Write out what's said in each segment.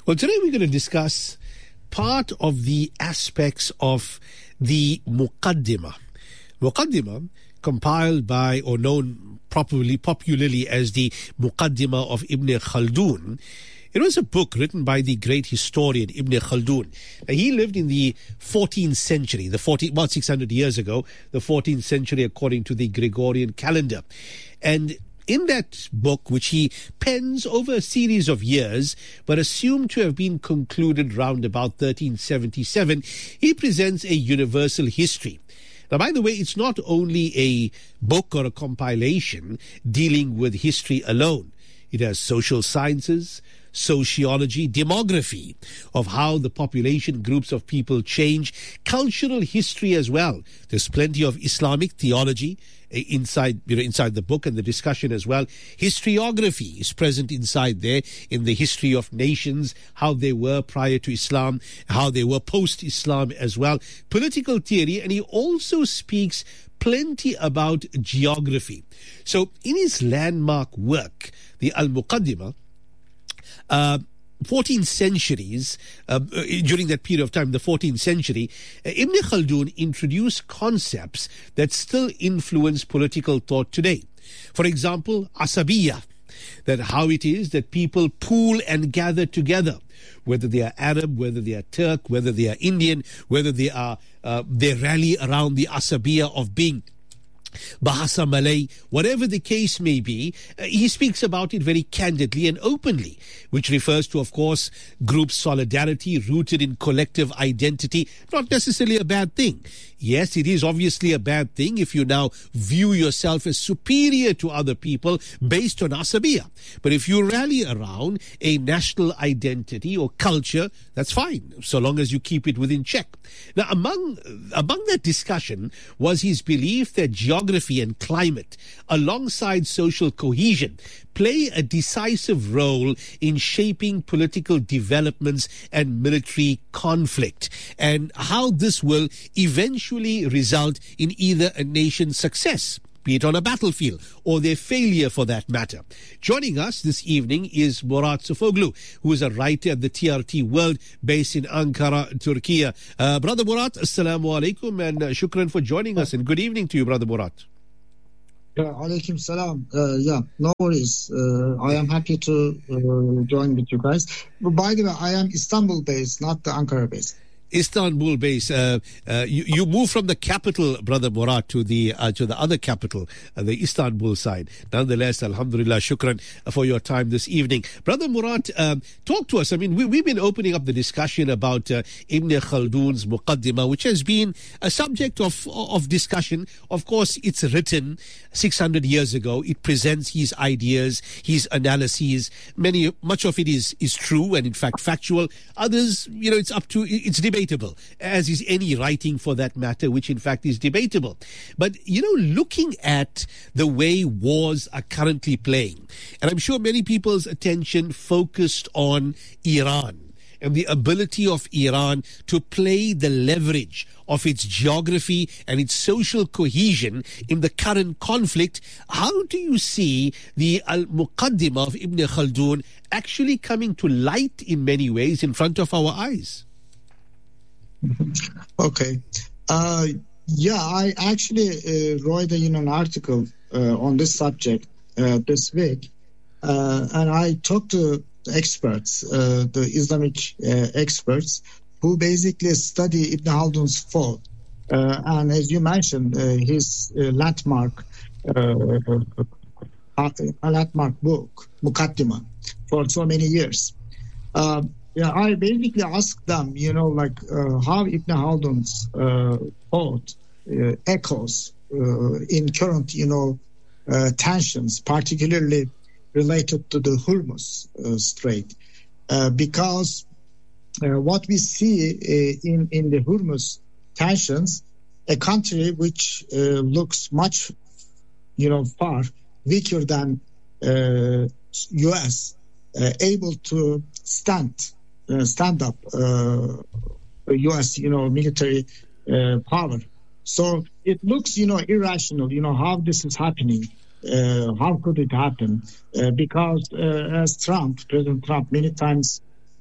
Well, today we're going to discuss part of the aspects of the Muqaddimah. Muqaddimah, compiled by or known popularly as the Muqaddimah of Ibn Khaldun. It was a book written by the great historian Ibn Khaldun. Now, he lived in the 14th century, about 600 years ago, the 14th century according to the Gregorian calendar. And in that book, which he pens over a series of years, but assumed to have been concluded round about 1377, he presents a universal history. Now, by the way, it's not only a book or a compilation dealing with history alone. It has social sciences, sociology, demography of how the population groups of people change, cultural history as well. There's plenty of Islamic theology inside the book and the discussion as well. Historiography is present inside there in the history of nations, how they were prior to Islam, how they were post-Islam as well. Political theory, and he also speaks plenty about geography. So in his landmark work, the Al-Muqaddimah, 14 centuries, during that period of time, the 14th century, Ibn Khaldun introduced concepts that still influence political thought today. For example, asabiyya, that how it is that people pool and gather together, whether they are Arab, whether they are Turk, whether they are Indian, whether they rally around the asabiyya of being Bahasa Malay, whatever the case may be, he speaks about it very candidly and openly, which refers to, of course, group solidarity rooted in collective identity, not necessarily a bad thing. Yes, it is obviously a bad thing if you now view yourself as superior to other people based on asabiyya. But if you rally around a national identity or culture, that's fine, so long as you keep it within check. Now, among that discussion was his belief that geography and climate, alongside social cohesion, play a decisive role in shaping political developments and military conflict, and how this will eventually result in either a nation's success, be it on a battlefield, or their failure for that matter. Joining us this evening is Murat Sofoglu, who is a writer at the TRT World, based in Ankara, Turkey. Brother Murat, assalamu alaikum, and shukran for joining us, and good evening to you, Brother Murat. Alaikum salam. No worries. I am happy to join with you guys. By the way, I am Istanbul based, not the Ankara based. Istanbul base. You moved from the capital, Brother Murat, to the other capital, the Istanbul side. Nonetheless, alhamdulillah, shukran for your time this evening. Brother Murat, talk to us. I mean, we've been opening up the discussion about Ibn Khaldun's Muqaddimah, which has been a subject of discussion. Of course, it's written 600 years ago. It presents his ideas, his analyses. Much of it is true and, in fact, factual. Others, it's debatable, as is any writing for that matter, which in fact is debatable. But, looking at the way wars are currently playing, and I'm sure many people's attention focused on Iran and the ability of Iran to play the leverage of its geography and its social cohesion in the current conflict. How do you see the Al-Muqaddimah of Ibn Khaldun actually coming to light in many ways in front of our eyes? Okay. I actually wrote an article on this subject this week, and I talked to experts, the Islamic experts, who basically study Ibn Khaldun's thought. And as you mentioned, his landmark book, Muqaddimah, for so many years. I basically asked them, how Ibn Khaldun's thought echoes in current, tensions, particularly related to the Hormuz Strait, because what we see in the Hormuz tensions, a country which looks much, far weaker than U.S., able to stand up U.S. military power. So it looks irrational. How this is happening. How could it happen? Because as President Trump many times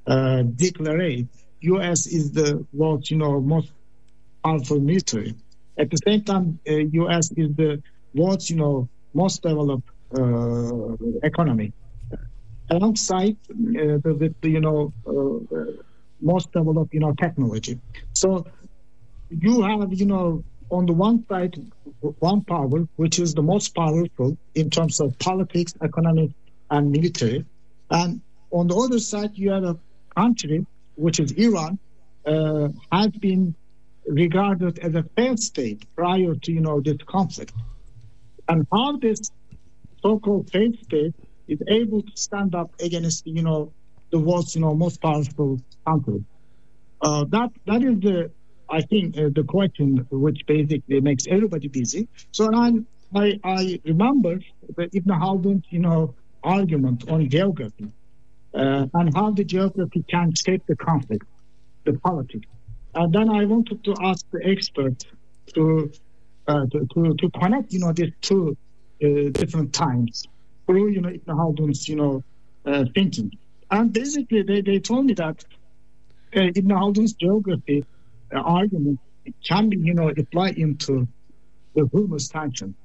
declared U.S. is the world's, most powerful military. At the same time, U.S. is the world's, most developed economy, alongside with the most developed technology. So you have on the one side one power which is the most powerful in terms of politics, economic, and military, and on the other side you have a country which is Iran, has been regarded as a failed state prior to this conflict, and how this so-called failed state is able to stand up against the world's most powerful country. That is I think the question which basically makes everybody busy. So I remember Ibn Khaldun's argument on geography, and how the geography can shape the conflict, the politics. And then I wanted to ask the expert to connect these two different times through Ibn Khaldun's thinking. And basically they told me that Ibn Khaldun's geography argument can be applied into the Hormuz tension,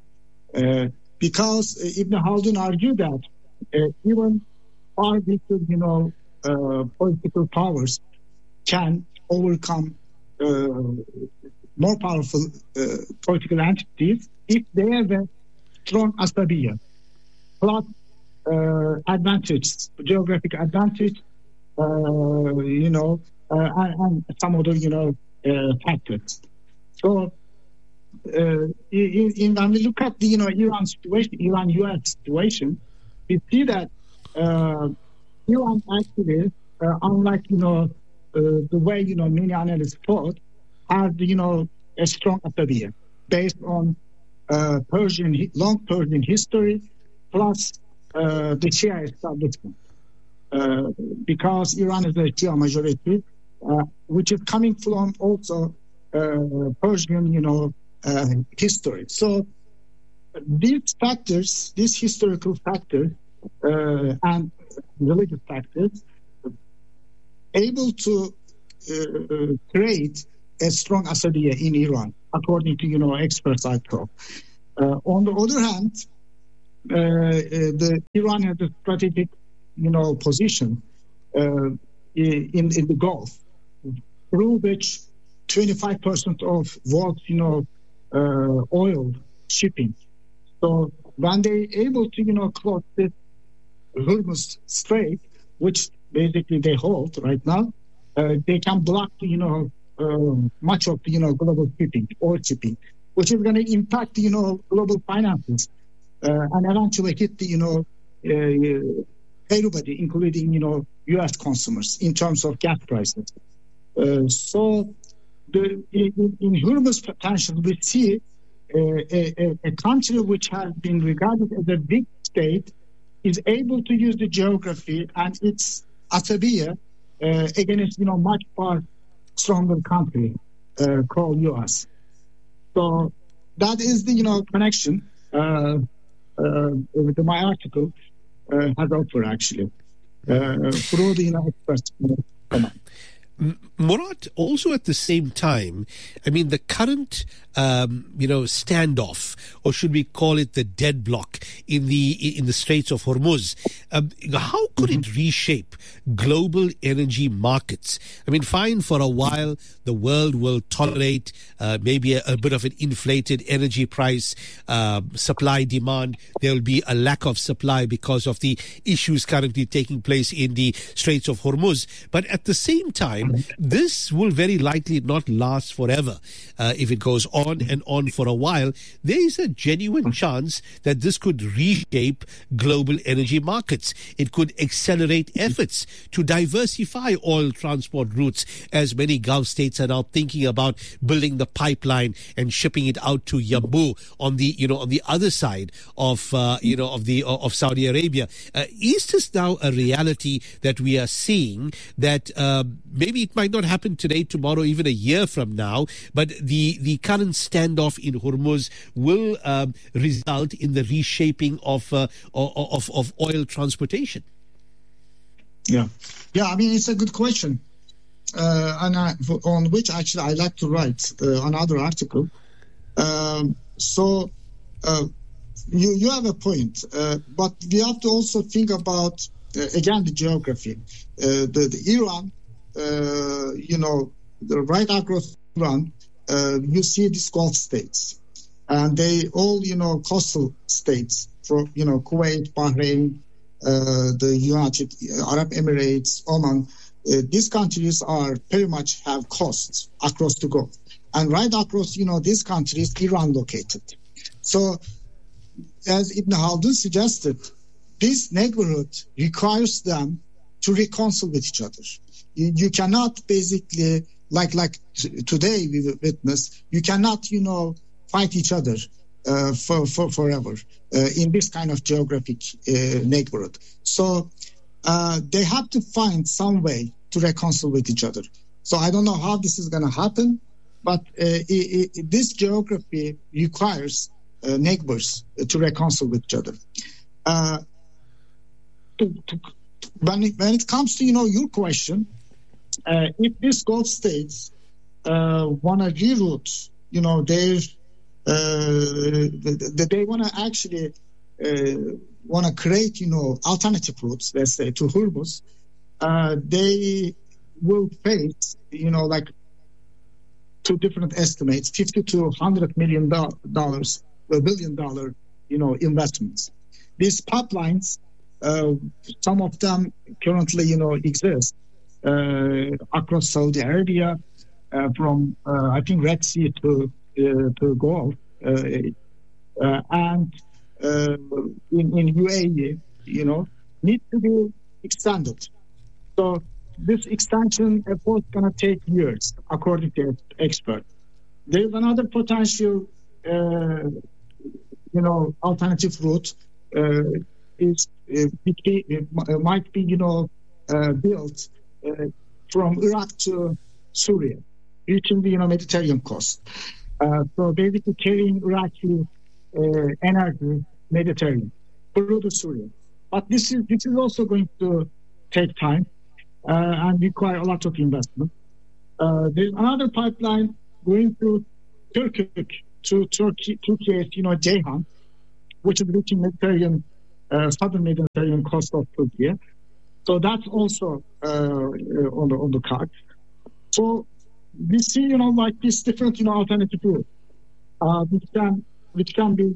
because Ibn Khaldun argued that even far bigger political powers can overcome more powerful political entities if they have a strong asabiya, plus advantage, geographic advantage, and some other factors. So when we look at the Iran situation, Iran-US situation, we see that Iran actually, unlike the way many analysts thought, has a strong asabiya based on long Persian history, plus the Shia establishment, because Iran is a Shia majority, which is coming from also Persian history. So these factors, these historical factors and religious factors, able to create a strong asabiya in Iran, according to experts I talk. On the other hand, the Iran has a strategic position in the Gulf, through which 25% of world's oil shipping. So when they're able to close this Hormuz Strait, which basically they hold right now, they can block much of the global shipping, oil shipping, which is going to impact global finances and eventually hit everybody, including U.S. consumers, in terms of gas prices. So in Hormuz potential, we see a country which has been regarded as a big state is able to use the geography and its asabiya against much far stronger country called U.S. So that is the connection with my article has offered actually through the experts. Murad, also at the same time, I mean, the current, standoff, or should we call it the deadlock in the Straits of Hormuz, how could it reshape global energy markets? I mean, fine, for a while, the world will tolerate maybe a bit of an inflated energy price, supply, demand. There will be a lack of supply because of the issues currently taking place in the Straits of Hormuz. But at the same time, this will very likely not last forever. If it goes on and on for a while, there is a genuine chance that this could reshape global energy markets. It could accelerate efforts to diversify oil transport routes, as many Gulf states are now thinking about building the pipeline and shipping it out to Yanbu on the other side of Saudi Arabia. Is this now a reality that we are seeing, that maybe it might not happen today, tomorrow, even a year from now, but the current standoff in Hormuz will result in the reshaping of oil transportation? Yeah. I mean, it's a good question, and on which actually I like to write another article. So you have a point, but we have to also think about again the geography. The Iran, right across Iran, you see these Gulf states, and they all coastal states from Kuwait, Bahrain, the United Arab Emirates, Oman. These countries are pretty much have coasts across the Gulf, and right across these countries, Iran located. So, as Ibn Khaldun suggested, this neighborhood requires them to reconcile with each other. You cannot basically, like today we witness, you cannot fight each other for forever in this kind of geographic neighborhood. So they have to find some way to reconcile with each other. So I don't know how this is going to happen, but this geography requires neighbors to reconcile with each other. When it comes to your question, if these Gulf states want to reroute, they want to actually want to create, alternative routes, let's say, to Hormuz, they will face, like two different estimates, $50 to $100 million, $1 billion, investments. These pipelines, some of them currently, exist across Saudi Arabia, from I think Red Sea to Gulf, and in UAE, need to be extended. So this extension effort is going to take years, according to experts. There is another potential, alternative route might be, built from Iraq to Syria, reaching the Mediterranean coast. So basically carrying Iraqi energy Mediterranean through to Syria. But this is also going to take time and require a lot of investment. There's another pipeline going through Turkey to Turkey's Ceyhan, which is reaching southern Mediterranean coast of Turkey. So that's also on the cards. So we see, like these different, alternative routes, which can be,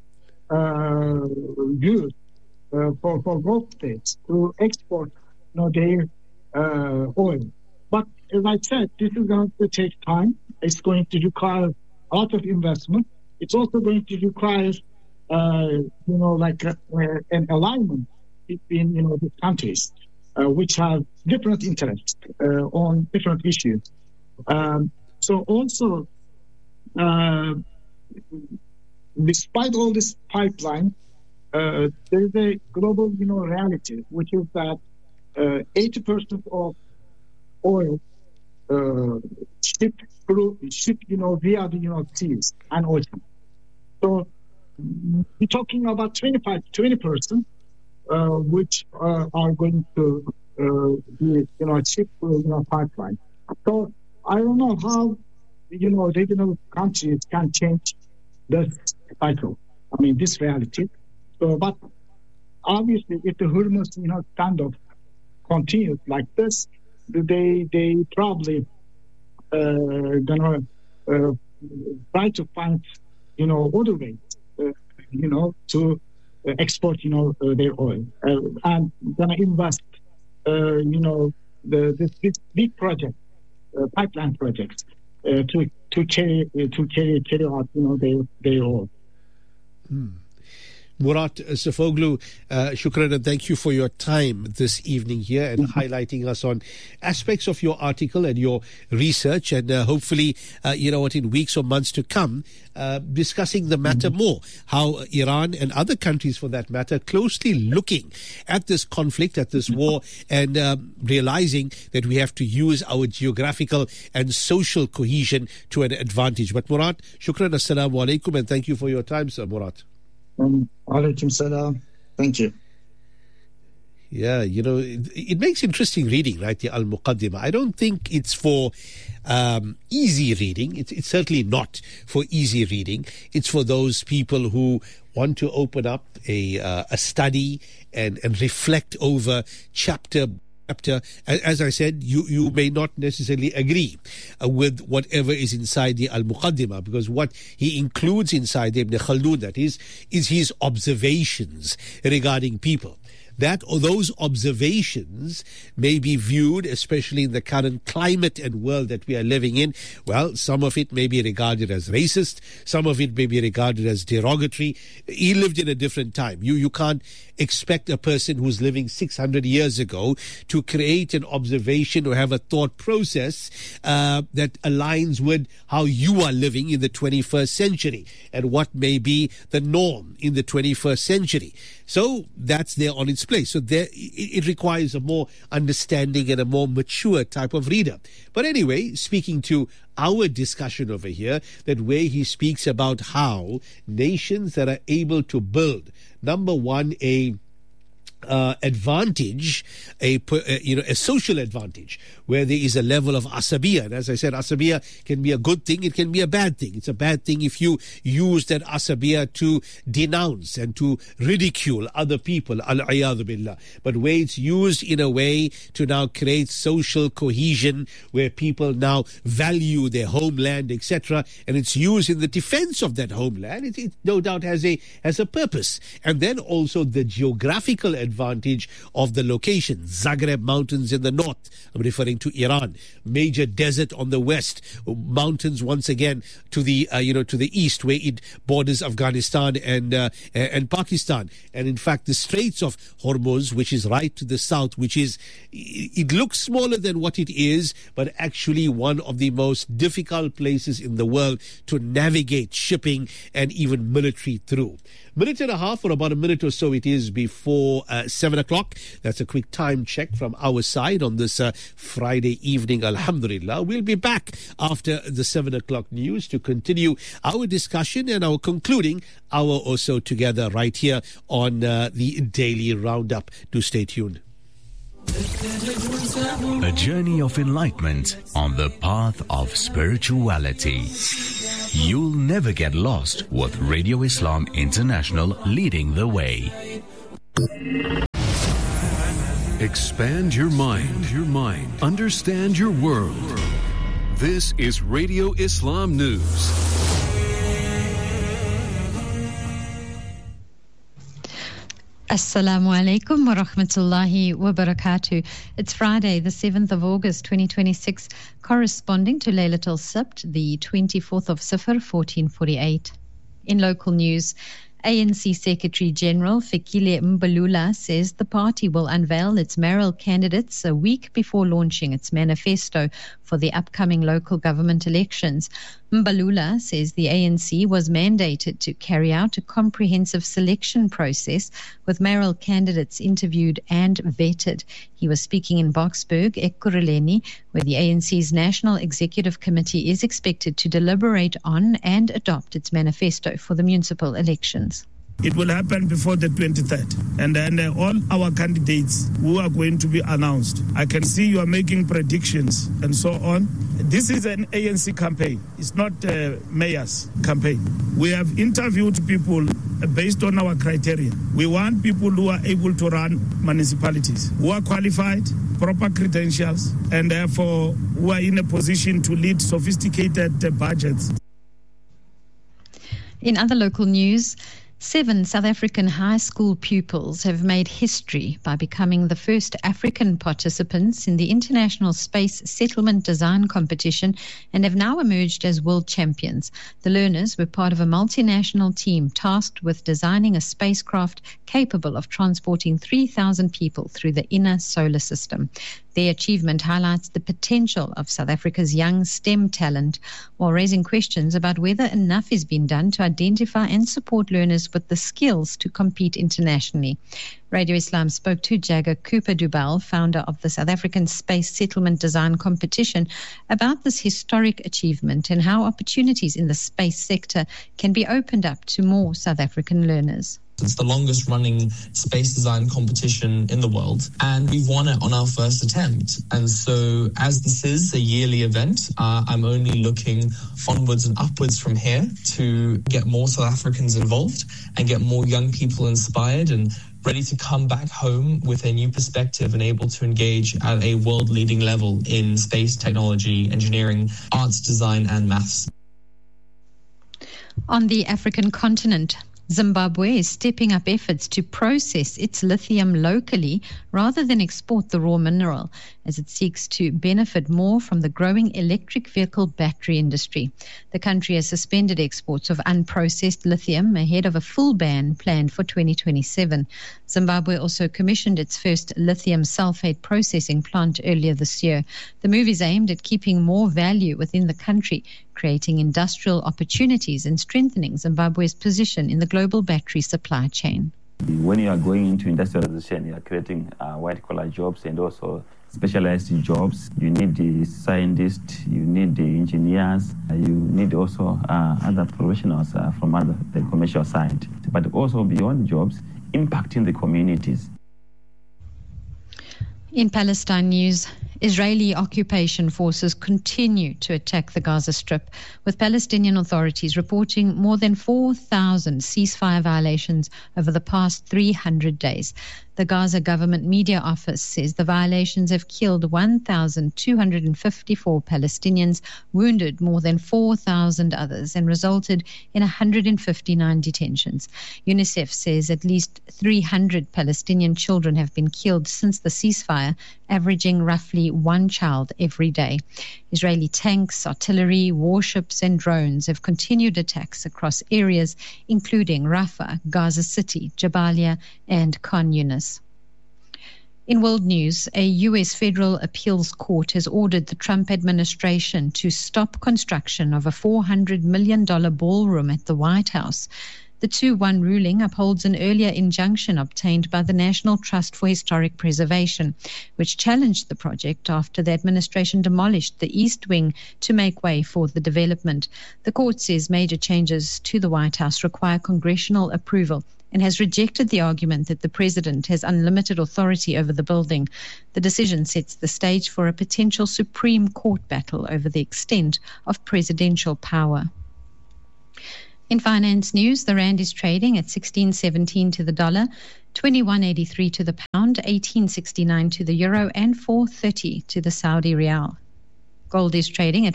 used for Gulf states to export, their oil. But as I said, this is going to take time. It's going to require a lot of investment. It's also going to require, an alignment between, the countries, which have different interests on different issues. So also, despite all this pipeline, there is a global, reality, which is that 80% of oil shipped via the seas and ocean. So we're talking about 20%, which are going to be, shipped through pipeline. So I don't know how, regional countries can change this cycle. I mean, this reality. So, but obviously, if the Hormuz, standoff continues like this, they probably gonna try to find, other ways, to export, their oil, and gonna invest, this big project, pipeline projects, to carry out, their oil. Murat Safoglu, shukran and thank you for your time this evening here and highlighting us on aspects of your article and your research, and hopefully, in weeks or months to come, discussing the matter more, how Iran and other countries for that matter closely looking at this conflict, at this war, and realizing that we have to use our geographical and social cohesion to an advantage. But Murat, shukran, assalamu alaikum, and thank you for your time, sir, Murat. Alaikum salam. Thank you. Yeah, it makes interesting reading, right? The Al-Muqaddimah. I don't think it's for easy reading. It's certainly not for easy reading. It's for those people who want to open up a study and reflect over chapter. As I said, you may not necessarily agree with whatever is inside the Al-Muqaddimah, because what he includes inside Ibn Khaldun, that is his observations regarding people. That or those observations may be viewed, especially in the current climate and world that we are living in. Well, some of it may be regarded as racist, some of it may be regarded as derogatory. He lived in a different time. You can't expect a person who's living 600 years ago to create an observation or have a thought process that aligns with how you are living in the 21st century and what may be the norm in the 21st century. So that's there on its place. So there, it requires a more understanding and a more mature type of reader. But anyway, speaking to our discussion over here, that where he speaks about how nations that are able to build, number one, advantage, a social advantage, where there is a level of asabiya. And as I said, asabiya can be a good thing, it can be a bad thing. It's a bad thing if you use that asabiya to denounce and to ridicule other people, al-iyadhu billah. But where it's used in a way to now create social cohesion, where people now value their homeland, etc., and it's used in the defense of that homeland, it no doubt has a purpose. And then also the geographical advantage of the location. Zagreb Mountains in the north, I'm referring to Iran. Major desert on the west. Mountains once again to the to the east, where it borders Afghanistan and Pakistan. And in fact, the Straits of Hormuz, which is right to the south, it looks smaller than what it is, but actually one of the most difficult places in the world to navigate shipping and even military through. Minute and a half, or about a minute or so it is before 7 o'clock. That's a quick time check from our side on this Friday evening, alhamdulillah. We'll be back after the 7 o'clock news to continue our discussion and our concluding hour or so together right here on the Daily Roundup. Do stay tuned. A journey of enlightenment on the path of spirituality. You'll never get lost with Radio Islam International leading the way. Expand your mind. Understand your world. This is Radio Islam News. Assalamu alaikum wa rahmatullahi wa barakatuh. It's Friday, the 7th of August, 2026, corresponding to Laylatul Sabt, the 24th of Safar, 1448. In local news, ANC Secretary General Fikile Mbalula says the party will unveil its mayoral candidates a week before launching its manifesto for the upcoming local government elections. Mbalula says the ANC was mandated to carry out a comprehensive selection process with mayoral candidates interviewed and vetted. He was speaking in Boksburg, Ekurhuleni, where the ANC's National Executive Committee is expected to deliberate on and adopt its manifesto for the municipal elections. It will happen before the 23rd. And then all our candidates who are going to be announced, I can see you are making predictions and so on. This is an ANC campaign. It's not a mayor's campaign. We have interviewed people based on our criteria. We want people who are able to run municipalities, who are qualified, proper credentials, and therefore who are in a position to lead sophisticated budgets. In other local news, 7 South African high school pupils have made history by becoming the first African participants in the International Space Settlement Design Competition and have now emerged as world champions. The learners were part of a multinational team tasked with designing a spacecraft capable of transporting 3,000 people through the inner solar system. Their achievement highlights the potential of South Africa's young STEM talent, while raising questions about whether enough is being done to identify and support learners with the skills to compete internationally. Radio Islam spoke to Jagger Cooper-Dubal, founder of the South African Space Settlement Design Competition, about this historic achievement and how opportunities in the space sector can be opened up to more South African learners. It's the longest running space design competition in the world, and we won it on our first attempt. And so as this is a yearly event, I'm only looking onwards and upwards from here to get more South Africans involved and get more young people inspired and ready to come back home with a new perspective and able to engage at a world-leading level in space technology, engineering, arts, design, and maths. On the African continent, Zimbabwe is stepping up efforts to process its lithium locally rather than export the raw mineral, as it seeks to benefit more from the growing electric vehicle battery industry. The country has suspended exports of unprocessed lithium ahead of a full ban planned for 2027. Zimbabwe also commissioned its first lithium sulfate processing plant earlier this year. The move is aimed at keeping more value within the country, creating industrial opportunities and strengthening Zimbabwe's position in the global battery supply chain. When you are going into industrialization, you are creating white-collar jobs and also specialized jobs. You need the scientists, you need the engineers, you need also other professionals from the commercial side, but also beyond jobs, impacting the communities. In Palestine news, Israeli occupation forces continue to attack the Gaza Strip, with Palestinian authorities reporting more than 4,000 ceasefire violations over the past 300 days. The Gaza government media office says the violations have killed 1,254 Palestinians, wounded more than 4,000 others, and resulted in 159 detentions. UNICEF says at least 300 Palestinian children have been killed since the ceasefire, averaging roughly one child every day. Israeli tanks, artillery, warships, and drones have continued attacks across areas including Rafah, Gaza City, Jabalia, and Khan Yunis. In world news, a U.S. federal appeals court has ordered the Trump administration to stop construction of a $400 million ballroom at the White House. The 2-1 ruling upholds an earlier injunction obtained by the National Trust for Historic Preservation, which challenged the project after the administration demolished the East Wing to make way for the development. The court says major changes to the White House require congressional approval and has rejected the argument that the president has unlimited authority over the building. The decision sets the stage for a potential Supreme Court battle over the extent of presidential power. In finance news, the rand is trading at 16.17 to the dollar, 21.83 to the pound, 18.69 to the euro, and 4.30 to the Saudi rial. Gold is trading at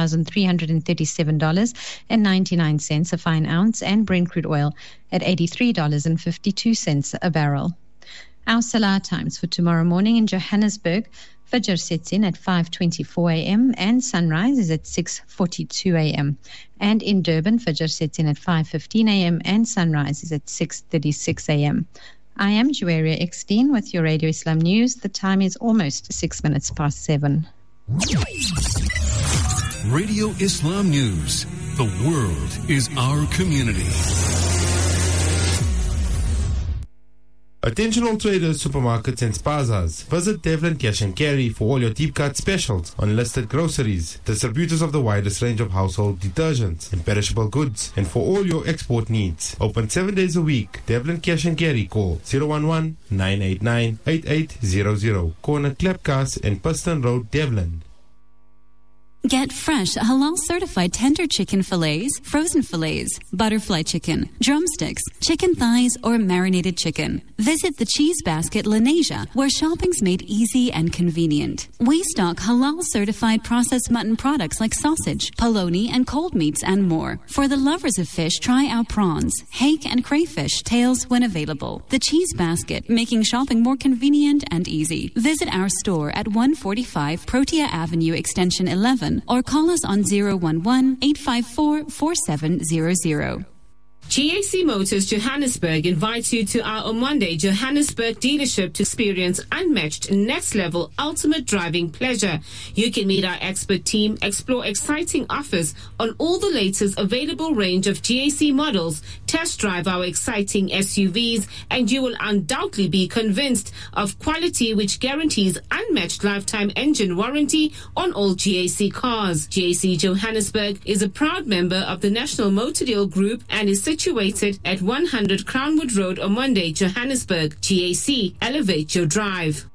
$4,337.99 a fine ounce, and Brent crude oil at $83.52 a barrel. Our Salah times for tomorrow morning: in Johannesburg, Fajr sets in at 5:24 a.m. and sunrise is at 6:42 a.m. And in Durban, Fajr sets in at 5:15 a.m. and sunrise is at 6:36 a.m. I am Juwaria Eckstein with your Radio Islam News. The time is almost 6 minutes past 7. Radio Islam News. The world is our community. Attention all traders, supermarkets and spazas. Visit Devlin Cash and Carry for all your deep cut specials on listed groceries, distributors of the widest range of household detergents and perishable goods, and for all your export needs. Open 7 days a week. Devlin Cash and Carry. Call 011-989-8800. Corner Klepkas and Piston Road, Devlin. Get fresh, halal-certified tender chicken fillets, frozen fillets, butterfly chicken, drumsticks, chicken thighs, or marinated chicken. Visit the Cheese Basket Lenasia, where shopping's made easy and convenient. We stock halal-certified processed mutton products like sausage, polony, and cold meats, and more. For the lovers of fish, try our prawns, hake, and crayfish tails when available. The Cheese Basket, making shopping more convenient and easy. Visit our store at 145 Protea Avenue, Extension 11, or call us on 011-854-4700. GAC Motors Johannesburg invites you to our Omonde Johannesburg dealership to experience unmatched next-level ultimate driving pleasure. You can meet our expert team, explore exciting offers on all the latest available range of GAC models, test drive our exciting SUVs, and you will undoubtedly be convinced of quality which guarantees unmatched lifetime engine warranty on all GAC cars. GAC Johannesburg is a proud member of the National Motor Deal Group and is situated situated at 100 Crownwood Road, Omonde, Johannesburg. GAC, elevate your drive.